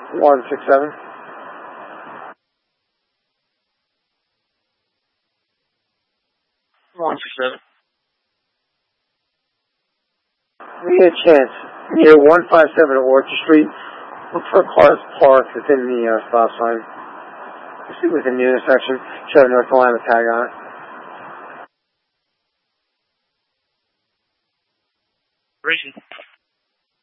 167. We had a chance near 157 Orchard Street. Look for cars parked within the stop sign. See within the intersection. Should have North Carolina tag on it. Racing.